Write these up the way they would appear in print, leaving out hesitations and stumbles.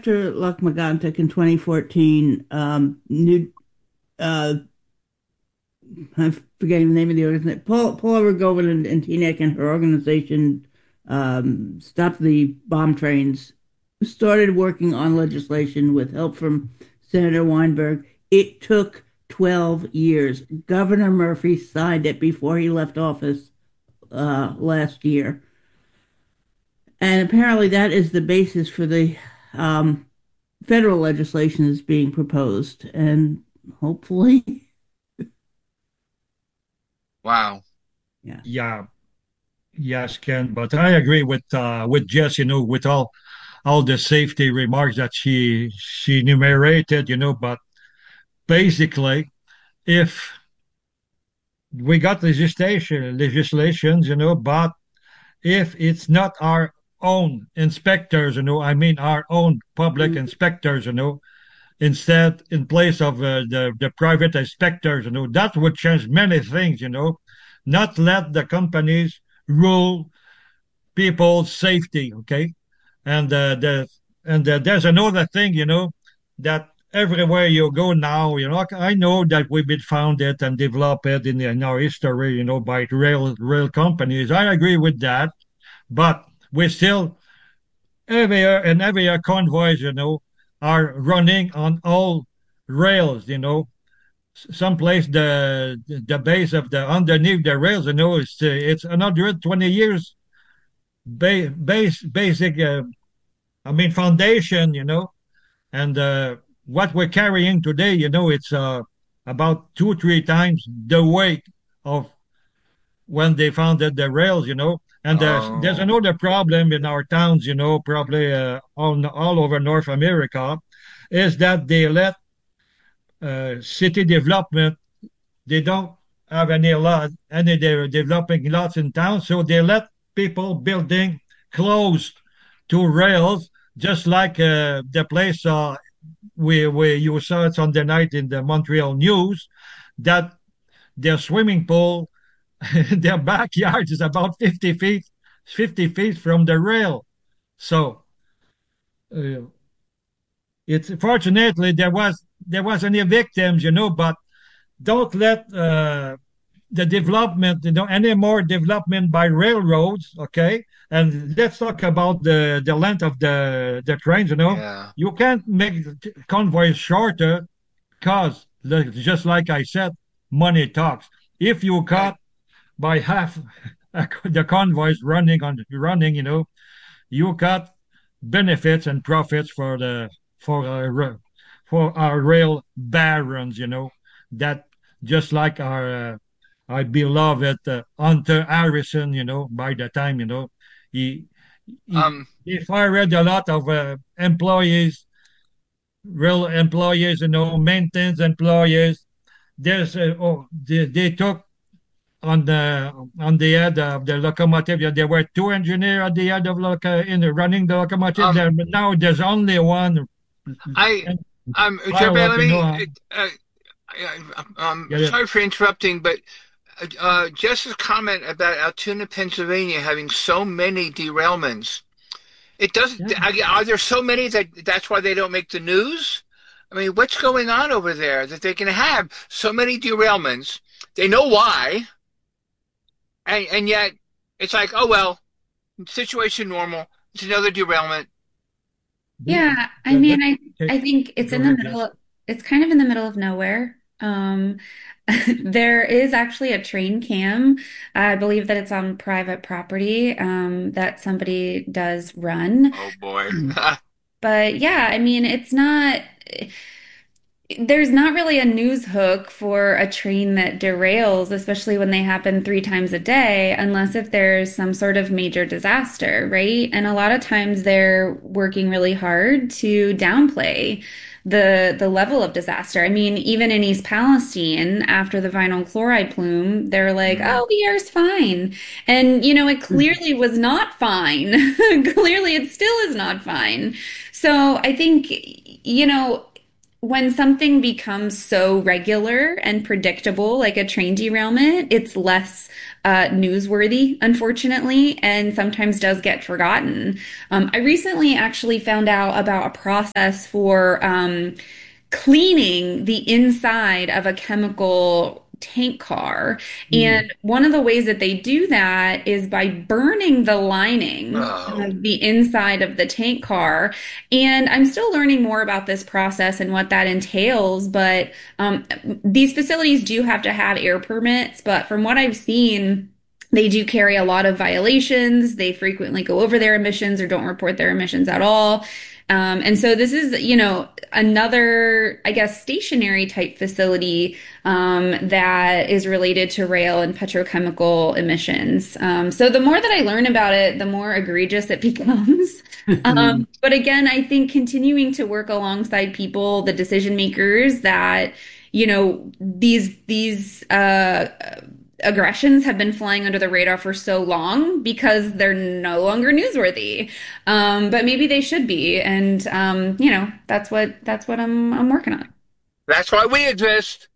after Lokmagantik in 2014, uh, I'm forgetting the name of the organization. Paula Rogovan and Teaneck and her organization stopped the bomb trains, started working on legislation with help from Senator Weinberg. It took 12 years. Governor Murphy signed it before he left office last year. And apparently that is the basis for the um, federal legislation that's being proposed. And hopefully, Wow. yeah. Yeah, yes, Ken. But I agree with Jess. With all the safety remarks that she enumerated. But basically, if we got legislations, but if it's not our own inspectors, I mean our own public inspectors, instead in place of the private inspectors, that would change many things, not let the companies rule people's safety, okay? And there's another thing, that everywhere you go now, I know that we've been founded and developed in our history, by rail companies. I agree with that, but we still every year convoys, are running on all rails, someplace the base of the underneath the rails, it's another 20 years basic I mean foundation, and what we're carrying today, it's about 2 3 times the weight of when they founded the rails, and there's Oh. another problem in our towns, probably all over North America, is that they let city development. They don't have any developing lots in town, so they let people building close to rails, just like the place we you saw it on the night in the Montreal News, that their swimming pool, their backyard is about 50 feet from the rail. So uh, it's fortunately there was any victims, but don't let the development, any more development by railroads, okay? And let's talk about the length of the trains, Yeah. You can't make convoys shorter because, just like I said, money talks. If you Right. cut by half the convoys running, you cut benefits and profits for uh, for our rail barons, that just like our beloved Hunter Harrison, by the time, he, Um, he fired a lot of employees, real employees, maintenance employees. They took on the head of the locomotive. Yeah, there were 2 engineers at the head of running the locomotive. um, Now there's only one I, Jeremy, pilot, let me, yeah, sorry for interrupting, but just a comment about Altoona, Pennsylvania having so many derailments. It doesn't, yeah. are there so many that that's why they don't make the news? I mean, what's going on over there that they can have so many derailments? They know why, and yet it's like, oh well, situation normal. It's another derailment. Yeah, I Yeah, mean, I okay. think it's Go in the ahead, Jess. middle, it's kind of in the middle of nowhere. There is actually a train cam. I believe that it's on private property, that somebody does run. Oh boy. But yeah, I mean, there's not really a news hook for a train that derails, especially when they happen 3 times a day, unless if there's some sort of major disaster, right? And a lot of times they're working really hard to downplay the level of disaster. I mean, even in East Palestine, after the vinyl chloride plume, they're like, Mm. "Oh, the air's fine," and it clearly was not fine. Clearly, it still is not fine. So I think, you know when something becomes so regular and predictable, like a train derailment, it's less newsworthy, unfortunately, and sometimes does get forgotten. I recently actually found out about a process for cleaning the inside of a chemical tank car. Mm. And one of the ways that they do that is by burning the lining Oh, of the inside of the tank car. And I'm still learning more about this process and what that entails. But these facilities do have to have air permits. But from what I've seen, they do carry a lot of violations. They frequently go over their emissions or don't report their emissions at all. And so this is, another, I guess, stationary type facility that is related to rail and petrochemical emissions. So the more that I learn about it, the more egregious it becomes. But again, I think continuing to work alongside people, the decision makers that, these aggressions have been flying under the radar for so long because they're no longer newsworthy. But maybe they should be. And that's what I'm working on. that's why we exist.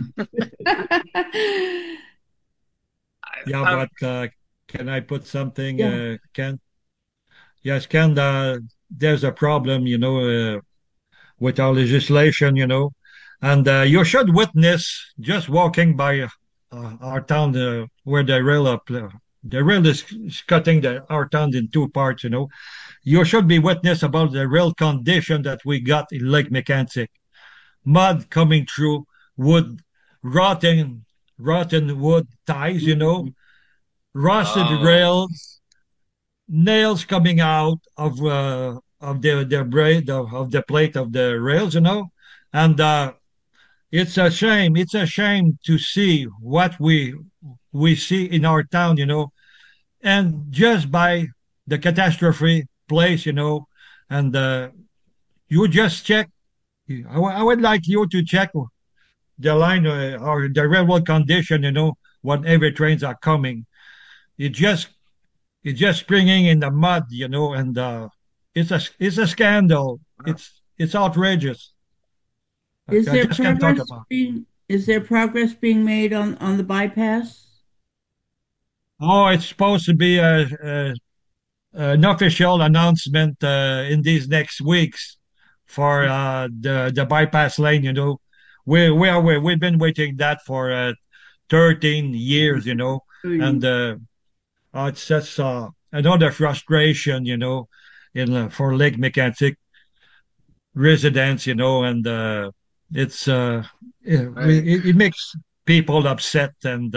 Yeah, Um, but can I put something, Yeah. Ken? Yes, Ken, there's a problem, with our legislation, and you should witness just walking by our town where the rail is cutting our town in two parts, You should be witness about the real condition that we got in Lake Mecantic. Mud coming through, wood, rotten, rotten wood ties, Mm. rusted oh, rails, nails coming out of the braid of the plate of the rails, and it's a shame. It's a shame to see what we see in our town, and just by the catastrophe place, and you just check. I would like you to check the line or the railroad condition, when every trains are coming. It just it's just springing in the mud, and it's a scandal. It's outrageous. Is I there just can't talk progress about. being made on the bypass? Oh, it's supposed to be an official announcement in these next weeks for the bypass lane. We've been waiting that for 13 years, and it's just another frustration, in for Lake Mecantic residents, and it's right. it makes people upset, and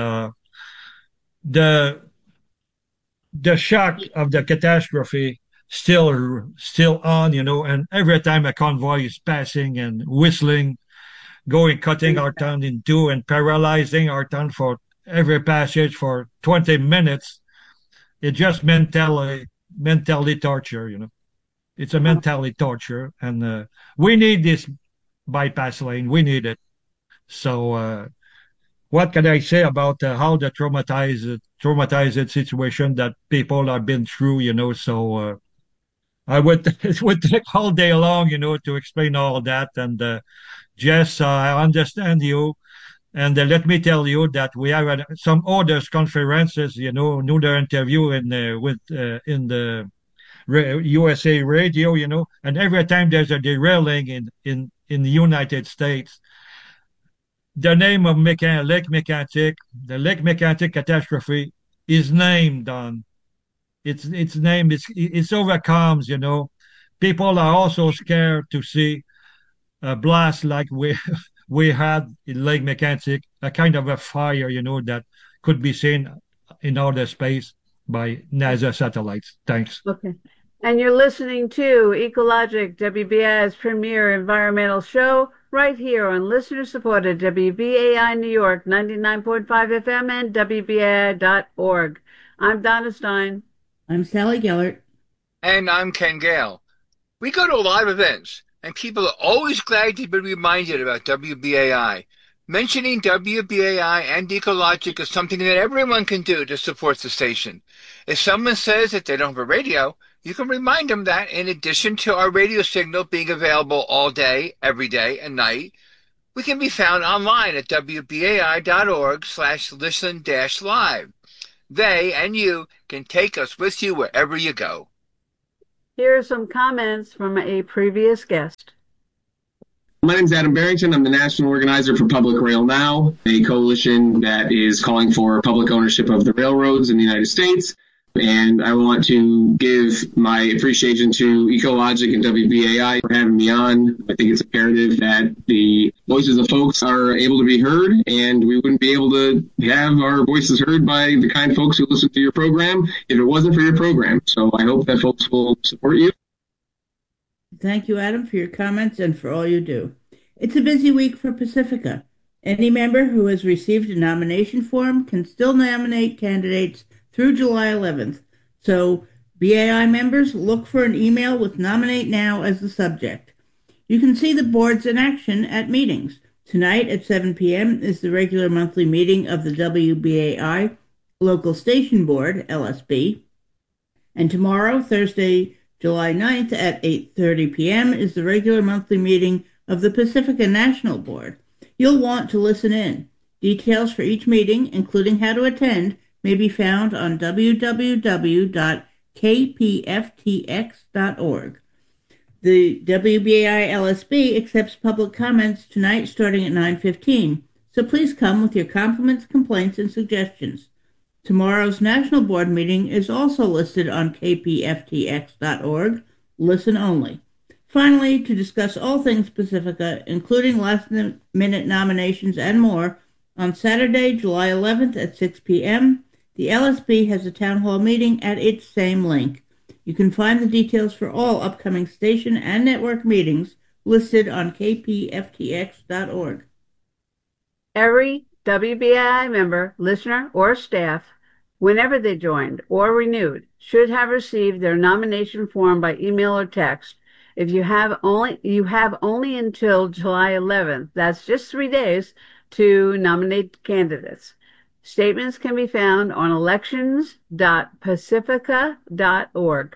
the the shock of the catastrophe still on, and every time a convoy is passing and whistling, going cutting our town in two and paralyzing our town for every passage for 20 minutes, it just mentally torture, It's a mentally torture, and we need this bypass lane. We need it. So, what can I say about how the traumatized situation that people have been through? So it would take all day long, to explain all that. And Jess, I understand you. And let me tell you that we have some others conferences, another interview in the USA radio, and every time there's a derailing in the United States, the name of Lake Mecantic, the Lake Mecantic catastrophe is named on its name. It's overcomes, People are also scared to see a blast like we we had in Lake Mecantic, a kind of a fire, that could be seen in outer space by NASA satellites. Thanks. Okay. And you're listening to Ecologic, WBAI's premier environmental show, right here on listener supported WBAI New York 99.5 FM and WBAI.org. I'm Donna Stein. I'm Sally Gellert. And I'm Ken Gale. We go to a lot of events, and people are always glad to be reminded about WBAI. Mentioning WBAI and Ecologic is something that everyone can do to support the station. If someone says that they don't have a radio, you can remind them that in addition to our radio signal being available all day, every day, and night, we can be found online at wbai.org/listen-live. They and you can take us with you wherever you go. Here are some comments from a previous guest. My name is Adam Barrington. I'm the national organizer for Public Rail Now, a coalition that is calling for public ownership of the railroads in the United States. And I want to give my appreciation to Ecologic and WBAI for having me on. I think it's imperative that the voices of folks are able to be heard, and we wouldn't be able to have our voices heard by the kind folks who listen to your program if it wasn't for your program. So I hope that folks will support you. Thank you, Adam, for your comments and for all you do. It's a busy week for Pacifica. Any member who has received a nomination form can still nominate candidates through July 11th. So, BAI members, look for an email with Nominate Now as the subject. You can see the boards in action at meetings. Tonight at 7 p.m. is the regular monthly meeting of the WBAI Local Station Board, LSB. And tomorrow, Thursday, July 9th at 8:30 p.m. is the regular monthly meeting of the Pacifica National Board. You'll want to listen in. Details for each meeting, including how to attend, may be found on www.kpftx.org. The WBAI LSB accepts public comments tonight starting at 9:15, so please come with your compliments, complaints, and suggestions. Tomorrow's National Board meeting is also listed on kpftx.org, listen only. Finally, to discuss all things Pacifica, including last-minute nominations and more, on Saturday, July 11th at 6 p.m., the LSB has a town hall meeting at its same link. You can find the details for all upcoming station and network meetings listed on kpftx.org. Every WBAI member, listener, or staff, whenever they joined or renewed, should have received their nomination form by email or text. If you have only until July 11th, that's just 3 days, to nominate candidates. Statements can be found on elections.pacifica.org.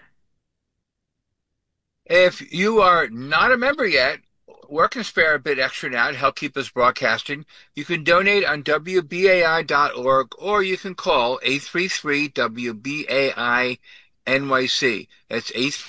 If you are not a member yet, or can spare a bit extra now to help keep us broadcasting, you can donate on WBAI.org, or you can call 833-WBAI-NYC. That's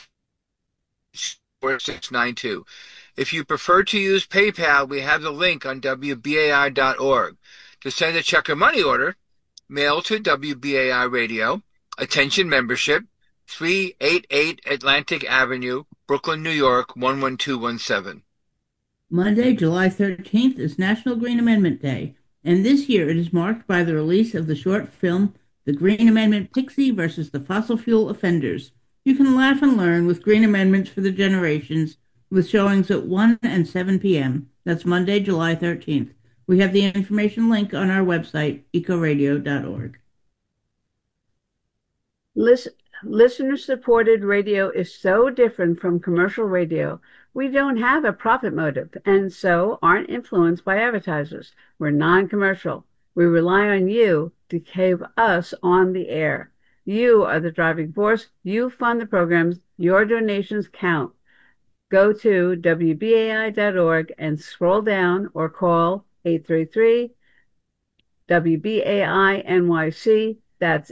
84692. If you prefer to use PayPal, we have the link on WBAI.org. To send a check or money order, mail to WBAI Radio, Attention Membership, 388 Atlantic Avenue, Brooklyn, New York, 11217. Monday, July 13th is National Green Amendment Day, and this year it is marked by the release of the short film, The Green Amendment Pixie versus the Fossil Fuel Offenders. You can laugh and learn with Green Amendments for the Generations, with showings at 1 and 7 p.m. That's Monday, July 13th. We have the information link on our website, ecoradio.org. Listener-supported radio is so different from commercial radio. We don't have a profit motive and so aren't influenced by advertisers. We're non-commercial. We rely on you to keep us on the air. You are the driving force. You fund the programs. Your donations count. Go to WBAI.org and scroll down or call 833-WBAI-NYC. That's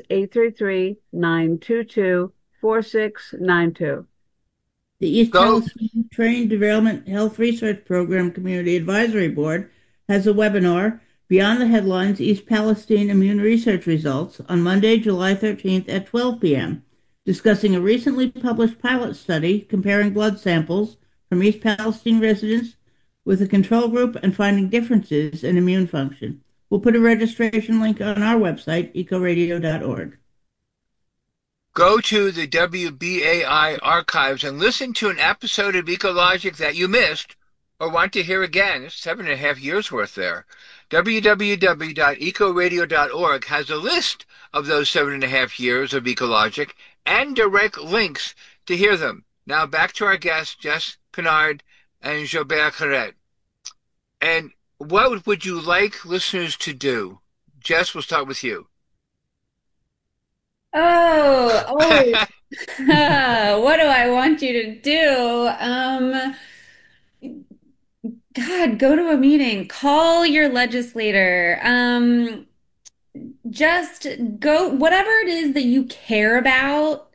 833-922-4692. The East Palestine Train Derailment Health Research Program Community Advisory Board has a webinar, Beyond the Headlines, East Palestine Immune Research Results, on Monday, July 13th at 12 p.m., discussing a recently published pilot study comparing blood samples from East Palestine residents with a control group and finding differences in immune function. We'll put a registration link on our website, ecoradio.org. Go to the WBAI archives and listen to an episode of Ecologic that you missed or want to hear again. It's 7.5 years worth there. www.ecoradio.org has a list of those 7.5 years of Ecologic and direct links to hear them. Now back to our guests, Jess Kennard and Joubert Carret. And what would you like listeners to do? Jess, we'll start with you. Oh, what do I want you to do? God, go to a meeting, call your legislator. Just go, whatever it is that you care about,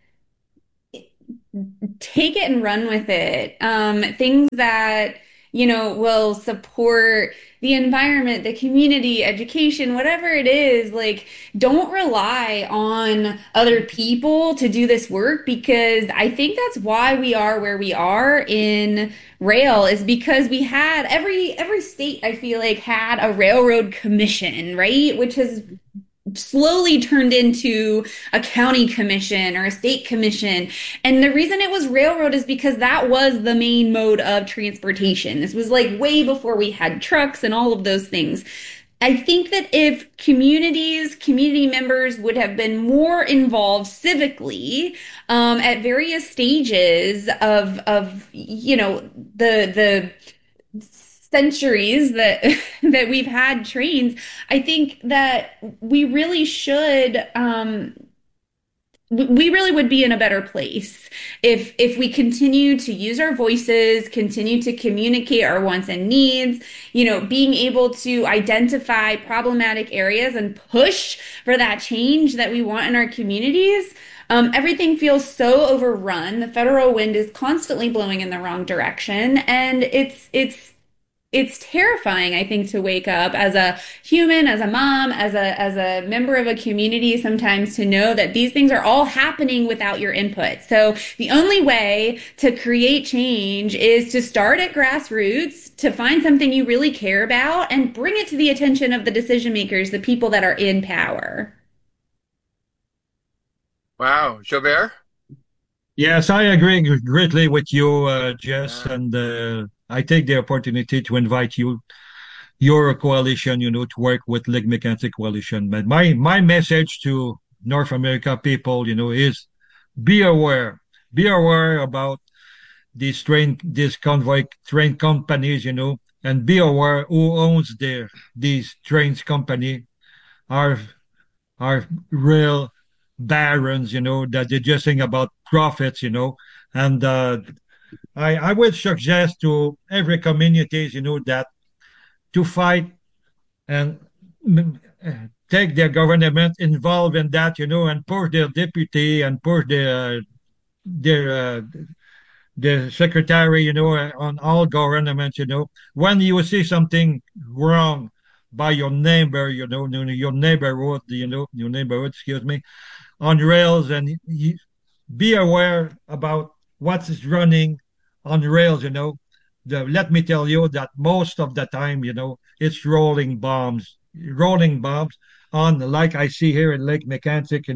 take it and run with it. Things that, will support the environment, the community, education, whatever it is, like, don't rely on other people to do this work because I think that's why we are where we are in rail is because we had every state I feel like had a railroad commission, right? Which has slowly turned into a county commission or a state commission. And the reason it was railroad is because that was the main mode of transportation. This was like way before we had trucks and all of those things. I think that if community members would have been more involved civically at various stages of the centuries that that we've had trains, I think that we really would be in a better place if we continue to use our voices, continue to communicate our wants and needs, being able to identify problematic areas and push for that change that we want in our communities. Everything feels so overrun. The federal wind is constantly blowing in the wrong direction, and it's terrifying, I think, to wake up as a human, as a mom, as a member of a community, sometimes to know that these things are all happening without your input. So the only way to create change is to start at grassroots, to find something you really care about, and bring it to the attention of the decision makers, the people that are in power. Wow, Jobert? Yes, I agree greatly with you, Jess, Yeah. and I take the opportunity to invite you, your coalition, to work with Lake McKenzie Coalition. But my message to North America people, is be aware, be aware about these convoy train companies, and be aware who owns these trains company are are real barons, that they're just think about profits, and I would suggest to every communities, that to fight and take their government involved in that, and push their deputy and push their the secretary, on all governments, when you see something wrong by your neighbor, your neighborhood, your neighborhood, excuse me, on rails, and be aware about what is running on rails, let me tell you that most of the time, it's rolling bombs on, like I see here in Lake Mechanic,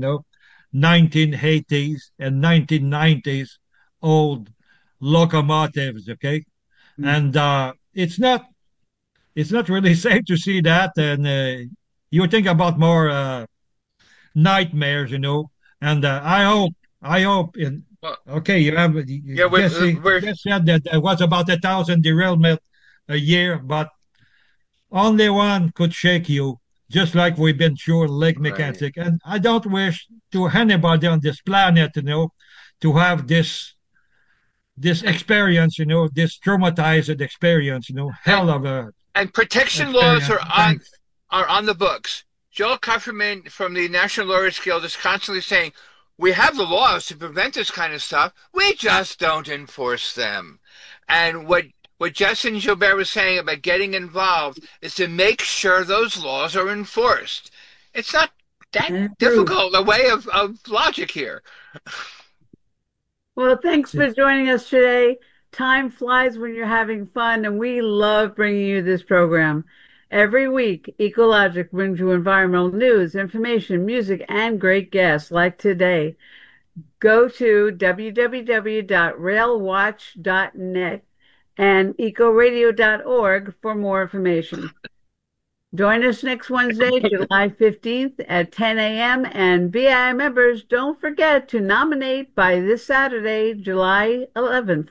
1980s and 1990s old locomotives, okay? And it's not really safe to see that, and you think about more nightmares, and I hope in Well, okay, yeah, you just said that there was about 1,000 derailment a year, but only one could shake you, just like we've been through Lake right. Mechanic. And I don't wish to anybody on this planet, to have this And experience, this traumatized experience, and hell of a and protection laws experience. are on the books. Joel Kupferman from the National Lawyers Guild is constantly saying, we have the laws to prevent this kind of stuff. We just don't enforce them. And what Justin Joubert was saying about getting involved is to make sure those laws are enforced. It's not that And approved. difficult a way of logic here. Well, thanks for joining us today. Time flies when you're having fun, and we love bringing you this program. Every week, Ecologic brings you environmental news, information, music, and great guests like today. Go to www.railwatch.net and ecoradio.org for more information. Join us next Wednesday, July 15th at 10 a.m. And BI members, don't forget to nominate by this Saturday, July 11th.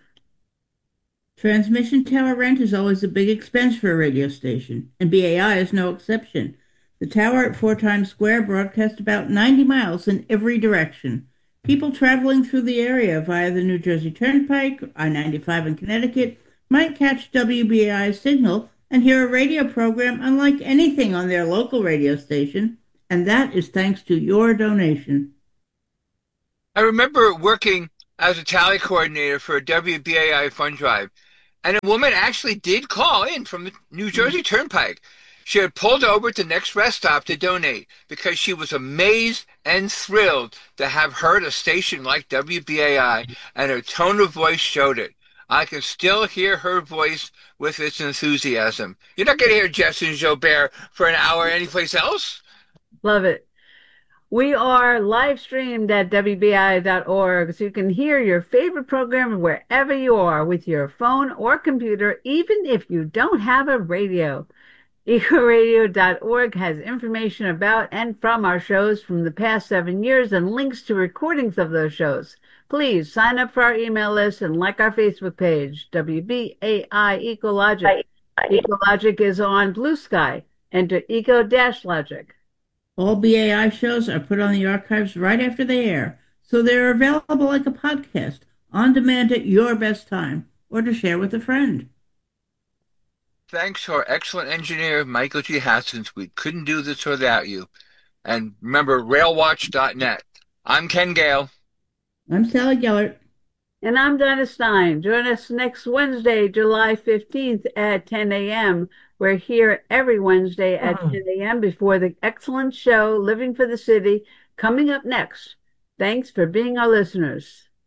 Transmission tower rent is always a big expense for a radio station, and BAI is no exception. The tower at 4 Times Square broadcasts about 90 miles in every direction. People traveling through the area via the New Jersey Turnpike, I-95 in Connecticut, might catch WBAI's signal and hear a radio program unlike anything on their local radio station, and that is thanks to your donation. I remember working as a tally coordinator for a WBAI fund drive, and a woman actually did call in from the New Jersey Turnpike. She had pulled over to the next rest stop to donate because she was amazed and thrilled to have heard a station like WBAI, and her tone of voice showed it. I can still hear her voice with its enthusiasm. You're not going to hear Jess and Joubert for an hour anyplace else. Love it. We are live streamed at WBAI.org, so you can hear your favorite program wherever you are with your phone or computer, even if you don't have a radio. EcoRadio.org has information about and from our shows from the past 7 years and links to recordings of those shows. Please sign up for our email list and like our Facebook page, WBAI Ecologic. Ecologic is on Blue Sky. Enter Eco-Logic. All BAI shows are put on the archives right after they air, so they're available like a podcast, on demand at your best time, or to share with a friend. Thanks to our excellent engineer, Michael G. Hassens. We couldn't do this without you. And remember, railwatch.net. I'm Ken Gale. I'm Sally Gellert. And I'm Donna Stein. Join us next Wednesday, July 15th at 10 a.m. We're here every Wednesday at 10 a.m. before the excellent show, Living for the City, coming up next. Thanks for being our listeners.